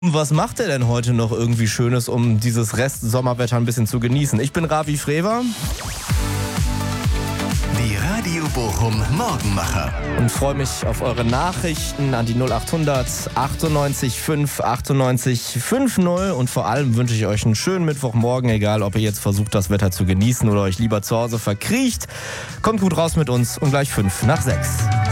Was macht er denn heute noch irgendwie Schönes, um dieses Rest-Sommerwetter ein bisschen zu genießen? Ich bin Ravi Frewer. Die Radio Bochum Morgenmacher. Und freue mich auf eure Nachrichten an die 0800 98 5 98 50. Und vor allem wünsche ich euch einen schönen Mittwochmorgen, egal ob ihr jetzt versucht, das Wetter zu genießen oder euch lieber zu Hause verkriecht. Kommt gut raus mit uns um gleich 5 nach 6.